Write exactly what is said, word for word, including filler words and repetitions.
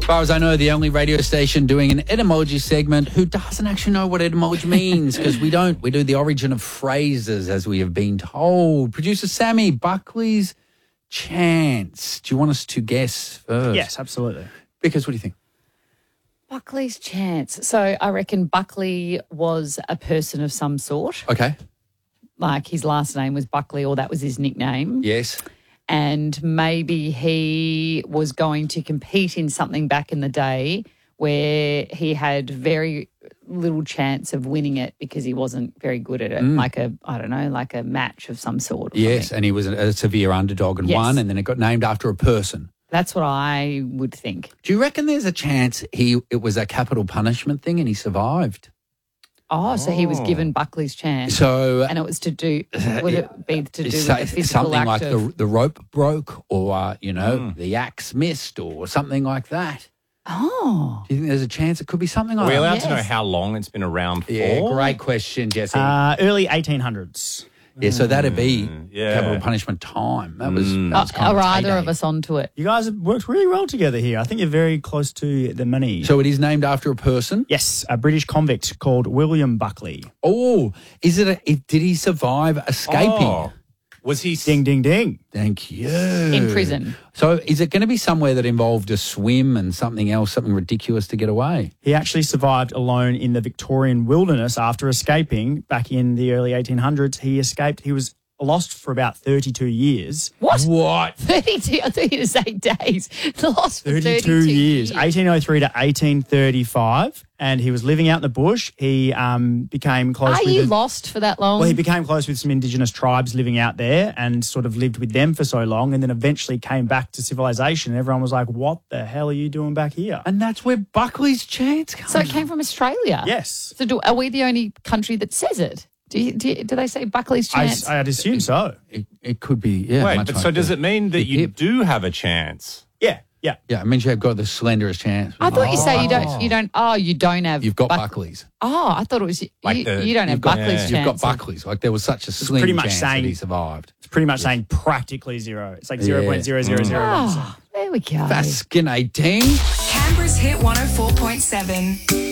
far as I know, the only radio station doing an etymology segment who doesn't actually know what etymology means, because we don't. We do the origin of phrases, as we have been told. Producer Sammy, Buckley's chance. Do you want us to guess first? Yes, absolutely. Because what do you think? Buckley's chance. So I reckon Buckley was a person of some sort. Okay. Like his last name was Buckley, or that was his nickname. Yes. And maybe he was going to compete in something back in the day where he had very little chance of winning it because he wasn't very good at it, Mm. like a, I don't know, like a match of some sort. Or Yes, something. and he was a, a severe underdog and Yes. won, and then it got named after a person. That's what I would think. Do you reckon there's a chance he it was a capital punishment thing and he survived? Oh, so he was given Buckley's chance. So, and it was to do, would it be to do with So- the physical something act like of... the, the rope broke, or, uh, you know, the axe missed, or something like that. Oh. Do you think there's a chance it could be something Are like we that? allowed to know how long it's been around for? Yeah, great question, Jesse. Uh, early eighteen hundreds. yeah, so that'd be yeah. capital punishment time. That was, Mm. that was kind Are of either heyday. of us onto it? You guys have worked really well together here. I think you're very close to the money. So it is named after a person? Yes, a British convict called William Buckley. Oh, is it? A, it did he survive escaping? Oh. Was he... Ding, ding, ding. Thank you. In prison. So is it going to be somewhere that involved a swim and something else, something ridiculous to get away? He actually survived alone in the Victorian wilderness after escaping back in the early eighteen hundreds. He escaped. He was lost for about thirty-two years. What? What? thirty-two, I thought you were to say days. Lost for thirty-two, thirty-two years, eighteen oh three to eighteen thirty-five, and he was living out in the bush. He um, became close Are with you the- lost for that long? Well, he became close with some Indigenous tribes living out there and sort of lived with them for so long, and then eventually came back to civilization. And everyone was like, what the hell are you doing back here? And that's where Buckley's chance comes so it came from Australia? Yes. So do, are we the only country that says it? Do, you, do, you, do they say Buckley's I, chance? I'd assume so. It, it could be, yeah. Wait, much but like so does the- it mean that the you hip. do have a chance? Yeah, yeah. Yeah, it means you've got the slenderest chance. I thought you say you don't, you don't, oh, you don't have... You've got Buck- Buckley's. Oh, I thought it was, Like you, the- you don't have You've got, Buckley's chance. You've got Buckley's. Like there was such a slim pretty much chance that saying- he survived. It's pretty much saying practically zero. It's like Yeah. zero point zero zero zero one percent. Oh, there we go. Fascinating. Canberra's Hit one oh four point seven.